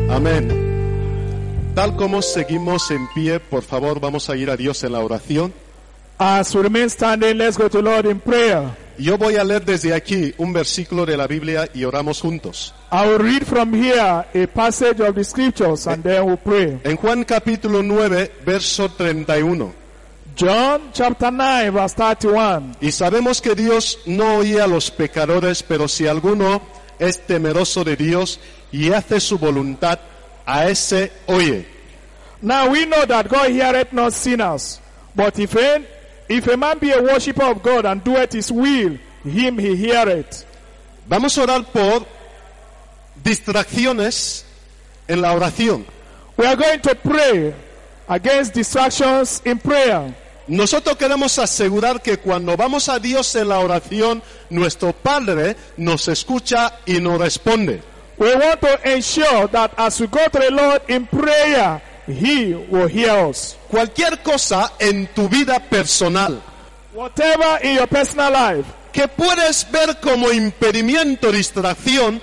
Amén. Tal como seguimos en pie, por favor, vamos a ir a Dios en la oración. As we remain standing, let's go to the Lord in prayer. Yo voy a leer desde aquí un versículo de la Biblia y oramos juntos. I will read from here a passage of the scriptures and then we'll pray. En Juan capítulo 9, verso 31. John chapter 9 verse 31. Y sabemos que Dios no oye a los pecadores, pero si alguno es temeroso de Dios y hace su voluntad, a ese oye. Now we know that God heareth not sinners, but if a man be a worshipper of God and doeth his will, him he heareth. Vamos a orar por distracciones en la oración. We are going to pray against distractions in prayer. Nosotros queremos asegurar que cuando vamos a Dios en la oración, nuestro Padre nos escucha y nos responde. We want to ensure that as we go to the Lord in prayer, He will hear us. Cualquier cosa en tu vida personal Whatever in your personal life que puedes ver como impedimento, distracción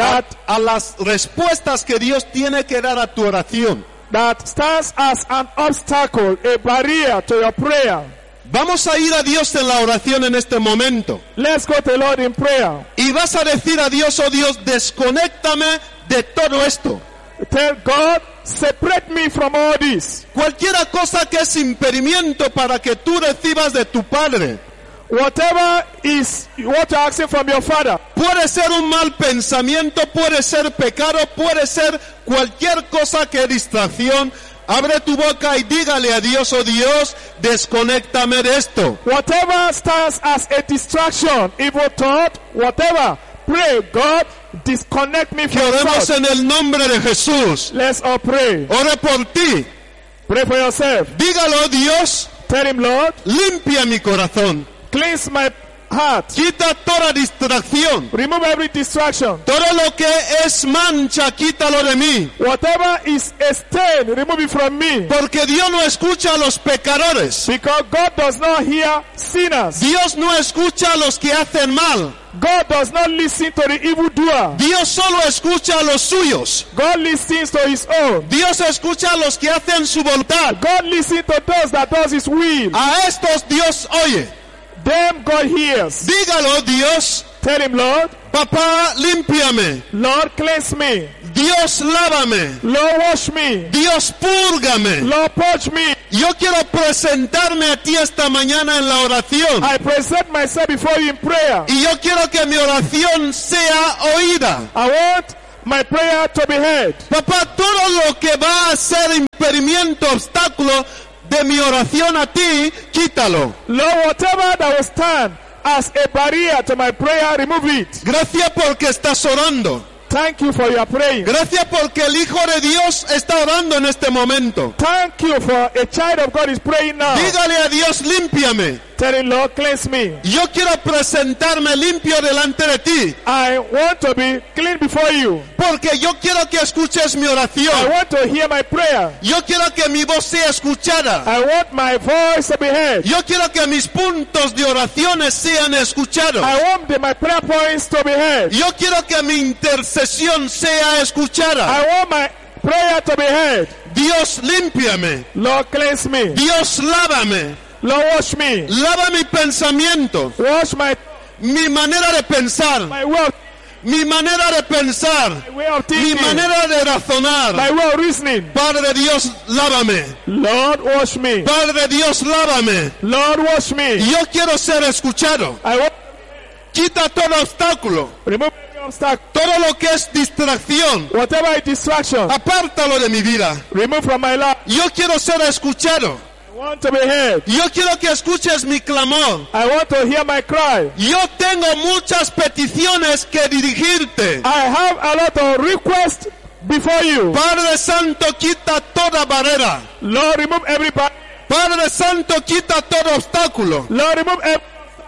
a las respuestas que Dios tiene que dar a tu oración, that stands as an obstacle, a barrier to your prayer. Vamos a ir a Dios en la oración en este momento. Let's go to the Lord in prayer. Y vas a decir a Dios, oh Dios, desconéctame de todo esto. Tell God, separate me from all this. Cualquiera cosa que es impedimento para que tú recibas de tu Padre. Whatever is what you're asking from your Father. Puede ser un mal pensamiento, puede ser pecado, puede ser cualquier cosa que es distracción. Abre tu boca y dígale a Dios, oh Dios, desconéctame de esto. Whatever stands as a distraction, evil thought, whatever, pray, God, disconnect me Que from oremos such. en el nombre de Jesús. Let's all pray. Ore por ti. Pray for yourself. Dígalo, oh Dios, Tell Him, Lord, limpia mi corazón. cleanse my heart. Quita toda distracción. Remove every distraction. Todo lo que es mancha, quítalo de mí. Whatever is a stain, remove it from me. Porque Dios no escucha a los pecadores. Because God does not hear sinners. Dios no escucha a los que hacen mal. God does not listen to the evildoer. Dios solo escucha a los suyos. God listens to His own. Dios escucha a los que hacen su voluntad. God listens to those that does His will. A estos Dios oye. Them God hears. Dígalo, Dios. Tell Him, Lord, Papá, límpiame. Lord, cleanse me. Dios, lávame. Lord, wash me. Dios, púrgame. Lord, purge me. Yo quiero presentarme a ti esta mañana en la oración. I present myself before you in prayer. Y yo quiero que mi oración sea oída. I want my prayer to be heard. Papá, todo lo que va a ser impedimento, obstáculo de mi oración a ti, quítalo. Lord, whatever that will stand as a barrier to my prayer, remove it. Gracias porque estás orando. Thank you for your praying. Gracias porque el Hijo de Dios está orando en este momento. Thank you for a child of God is praying now. Dígale a Dios, límpiame. Tell Him, Lord, cleanse me. Yo quiero presentarme limpio delante de ti. I want to be clean before you. Porque yo quiero que escuches mi I oración. want to hear my prayer. Yo quiero que mi voz sea escuchada. I want my voice to be heard. Yo quiero que mis puntos de oraciones sean escuchados. I want my prayer points to be heard. Yo quiero que mi intercesión sea escuchada. I want my prayer to be heard. Dios, límpiame. Lord, cleanse me. Dios, lávame. Lord, wash me. Lava mi pensamiento, Wash mi manera de pensar, my way, mi manera de pensar, my way of mi thinking, manera de razonar. my way of reasoning. Padre Dios, lávame. Lord, wash me. Padre Dios, lávame. Lord, wash me. Yo quiero ser escuchado. I want Quita todo obstáculo, remove every obstacle. todo lo que es distracción. Whatever is distraction, Apártalo de mi vida. remove from my life. Yo quiero ser escuchado. I want to be heard. Yo quiero que escuches mi clamor. I want to hear my cry. Yo tengo muchas peticiones que dirigirte. I have a lot of requests before you. Padre Santo, quita toda barrera. Lord, remove every Padre Santo, quita todo obstáculo. Lord, remove every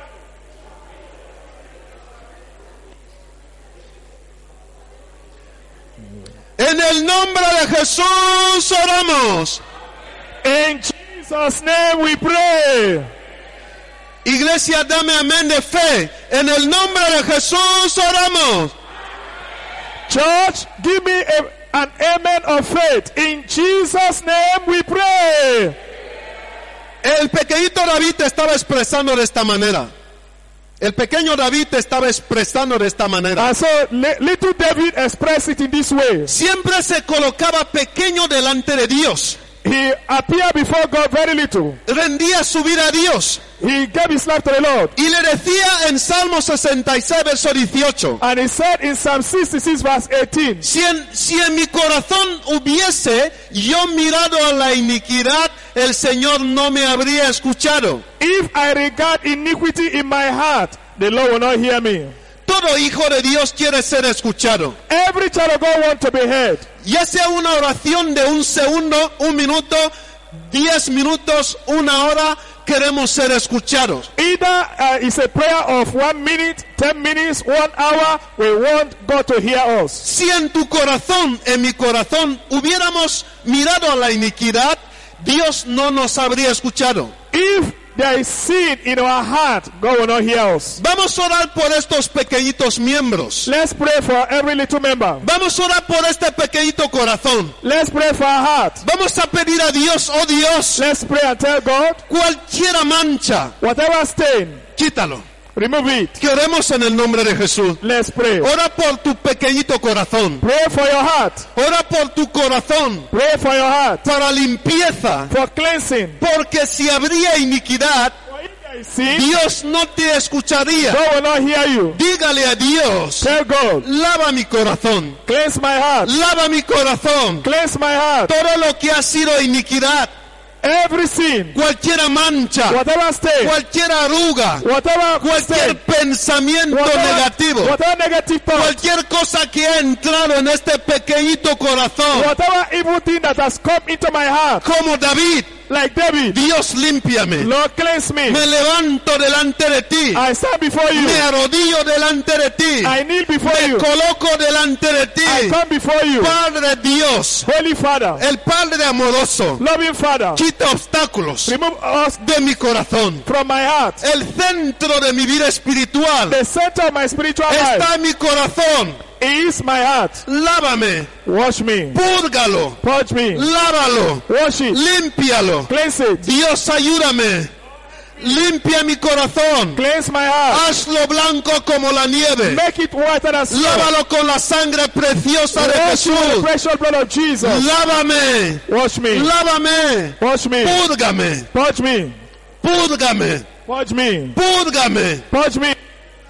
En el nombre de Jesús oramos. In Jesus' name we pray. Iglesia, dame amén de fe. En el nombre de Jesús oramos. Church, give me an amen of faith. In Jesus' name we pray. El pequeñito David estaba expresando de esta manera. El pequeño David estaba expresando de esta manera. And so little David expressed it in this way. Siempre se colocaba pequeño delante de Dios. He appeared before God very little. Rendía su vida a Dios. He gave his life to the Lord. Y le decía en Salmo 66, verso 18. And he said in Psalm 66 verse 18, Si en mi corazón hubiese yo mirado a la iniquidad, el Señor no me habría escuchado. if I regard iniquity in my heart, the Lord will not hear me. Todo hijo de Dios quiere ser escuchado. Every child of God wants to be heard. Ya sea una oración de un segundo, un minuto, 10 minutos, una hora, queremos ser escuchados. Either it's a prayer of 1 minute, 10 minutes, 1 hour, we want God to hear us. Si en tu corazón, en mi corazón, hubiéramos mirado a la iniquidad, Dios no nos habría escuchado. If there is sin in our heart, God will not hear us. Vamos a orar por estos pequeñitos miembros. Let's pray for every little member. Vamos a orar por este pequeñito corazón. Let's pray for our heart. Vamos a pedir a Dios, oh Dios, Let's pray and tell God, cualquiera mancha, whatever stain, quítalo. remove it. Que oremos en el nombre de Jesús. Let's pray. Ora por tu pequeñito corazón. Pray for your heart. Ora por tu corazón Pray for your heart. para limpieza. For cleansing. Porque si habría iniquidad, For if there is sin, Dios no te escucharía. God will not hear you. Dígale a Dios, Tell God, lava mi corazón. cleanse my heart. Lava mi corazón. Cleanse my heart. Todo lo que ha sido iniquidad, Every sin, cualquier mancha, whatever stain, cualquier arruga, whatever cualquier stain, pensamiento negativo, whatever negative thought, cualquier cosa que ha entrado en este pequeñito corazón, whatever evil thing that has come into my heart, como David, like David, Dios límpiame. Lord cleanse me. Me levanto delante de ti. I stand before you. Me arrodillo delante de ti. I kneel before Me you. coloco delante de I ti. come before you. Padre Dios, Holy Father, el Padre amoroso, loving Father, quita obstáculos remove us de mi corazón. from my heart. El centro de mi vida espiritual The center of my spiritual life está en mi corazón. is my heart. Lávame, Wash me. púrgalo, Purge me. lávalo, Wash it. límpialo. Cleanse it. Dios, ayúdame. Limpia mi corazón. Cleanse my heart. Hazlo blanco como la nieve. Make it whiter than snow. Lávalo con la sangre preciosa de Wash you with the Jesús. precious blood of Jesus. Lávame, Wash me. lávame, Wash me. púrgame, Purge me. púrgame, Purge me. púrgame. Purge me.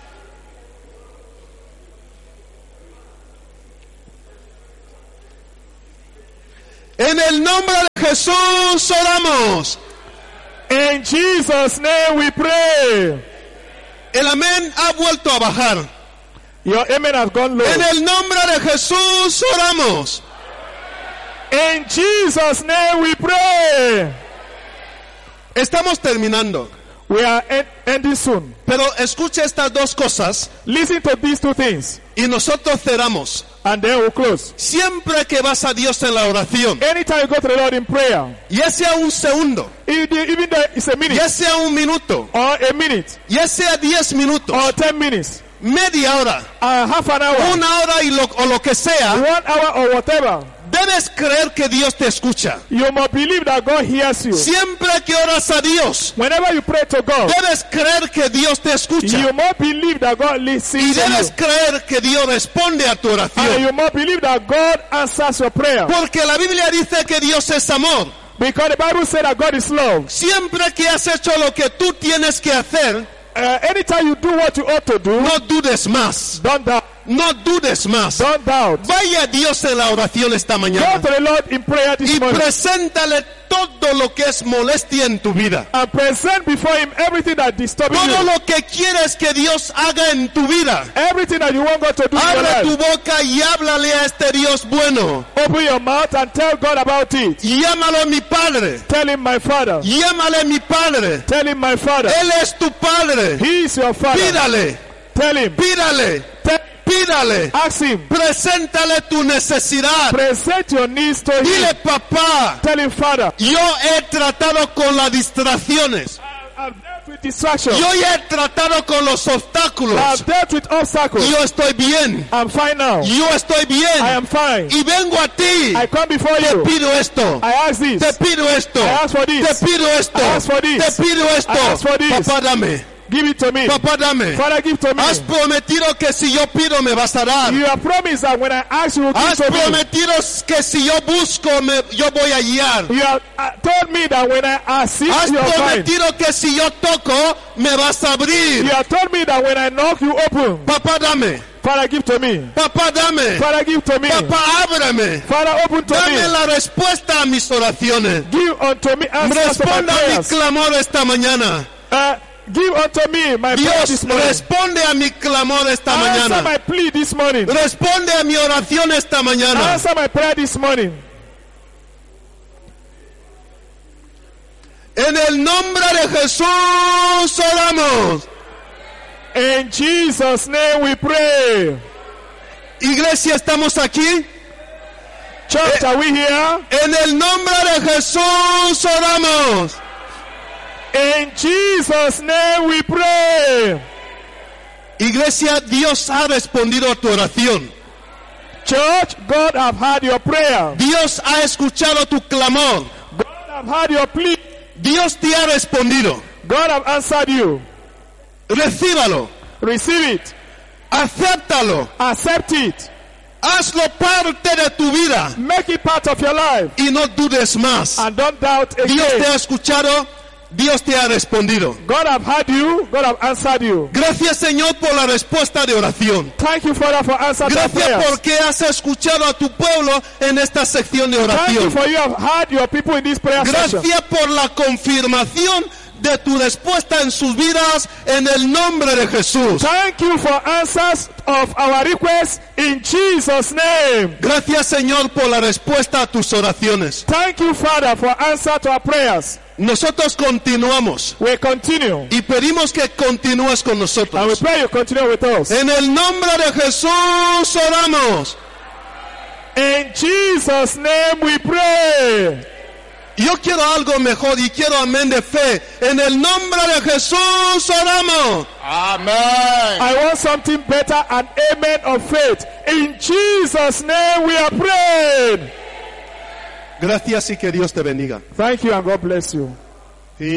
En el nombre de Jesús oramos. In Jesus' name we pray. El amén ha vuelto a bajar. Your amen has gone low. En el nombre de Jesús oramos. In Jesus' name we pray. Estamos terminando. We are ending soon. Pero escuche estas dos cosas Listen to these two things, y nosotros cerramos. and then we'll close. Siempre que vas a Dios en la oración, Anytime you go to the Lord in prayer, ya sea un segundo, even though it's a minute, ya sea un minuto, or a minute, ya sea 10 minutos, or 10 minutes, media hora, half an hour, una hora o lo que sea, 1 hour, or whatever, debes creer que Dios te escucha. you must believe that God hears you. Siempre que oras a Dios, Whenever you pray to God, debes creer que Dios te you escucha. must believe that God Y listens to you. debes creer que Dios responde a tu And oración. you must believe that God answers your prayer. Porque la Biblia dice que Dios es amor. Because the Bible said that God is love. Siempre que has hecho lo que tú tienes que hacer, Anytime you do what you ought to do, no dudes más. don't doubt. No dudes más. Don't doubt. Vaya a Dios en la oración esta Go mañana to the Lord in prayer this y morning preséntale todo lo que es molestia en tu vida. and present before Him everything that disturbs Todo you. lo que quieres que Dios haga en tu vida. Everything that you want God to do in your Abre tu life. boca y háblale a este Dios bueno. Open your mouth and tell God about it. Llámalo mi Padre. Tell Him my Father. Llámale mi Padre. Tell Him my Father. Él es tu Padre. He is your Father. Pídale, Tell Him. pídale, pídale. Ask Him. Preséntale tu necesidad. Present your needs to Him. Dile, papá, Tell Him, Father, yo he tratado con las distracciones. I've dealt with distractions. Yo ya he tratado con los obstáculos. I've dealt with obstacles. Yo estoy bien. I'm fine now. Yo estoy bien. I am fine. Y vengo a ti. I come before Te you. pido esto. I ask this. Te pido esto. I ask for this. Te pido esto. I ask for this. Te pido esto. I ask for this. Papá, dame. Give it to me. Papá, dame. Father, give to me. Has prometido que si yo pido me vas a dar. You have promised that when I ask you, will give Has to me. prometido que si yo busco yo voy a hallar. You have told me that when I seek, Has you will find. prometido que si yo toco me vas a abrir. You have told me that when I knock, you open. Papá, dame. Father, give to me. Papá, dame. Father, give to me. Papá, ábreme. Father, open to Dame me. la respuesta a mis oraciones. Give unto me answers to my Responda a mi prayers. clamor esta mañana. Give unto me my prayer Dios, this morning. responde a mi clamor esta Answer mañana. my plea this morning. Responde a mi oración esta mañana. Answer my prayer this morning. En el nombre de Jesús oramos. In Jesus' name we pray. Iglesia, ¿estamos aquí? Church, are we here? En el nombre de Jesús oramos. In Jesus' name we pray. Iglesia, Dios ha respondido a tu oración. Church, God have heard your prayer. Dios ha escuchado tu clamor. God have heard your plea. Dios te ha respondido. God have answered you. Recíbalo. Receive it. Acéptalo. Accept it. Hazlo parte de tu vida. Make it part of your life. Y no dudes más. And don't doubt Dios te again. ha escuchado. Dios te ha respondido. God have heard you. God have answered you. Gracias, Señor, por la respuesta de oración. Thank you, Father, for answering our Gracias prayers. porque has escuchado a tu pueblo en esta sección de Thank you oración. for you have heard your people in this prayer session. Gracias por la confirmación de tu respuesta en sus vidas en el nombre de Jesús. Thank you for answers of our requests in Jesus' name. Gracias, Señor, por la respuesta a tus oraciones. Thank you, Father, for answer to our prayers. Nosotros continuamos We continue. y pedimos que continúes con And we nosotros. pray you continue with us. En el nombre de Jesús oramos. In Jesus' name we pray. Yo quiero algo mejor y quiero amén de fe. En el nombre de Jesús oramos. Amen. I want something better, an amen of faith. In Jesus' name we are praying. Gracias y que Dios te bendiga. Thank you and God bless you.